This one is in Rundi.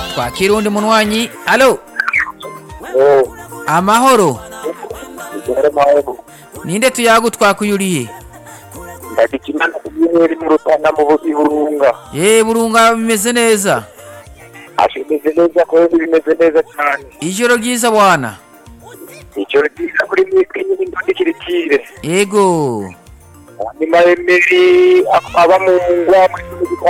twakira undi munywanyi. Alo, Oh, amahoro. dore mawe. Ninde tuyagu twakuyuriye? Ndagikimana kubyeri mu Rutana mu Burunga. Burunga bimeze neza. Ashimeze neza ko bimeze neza cyane. Ijoro ryiza bwana. Icyo ryiza kuri mwebwe nyine ndikirikire. Yego. Nyuma y'emeri akaba mu ngwa muri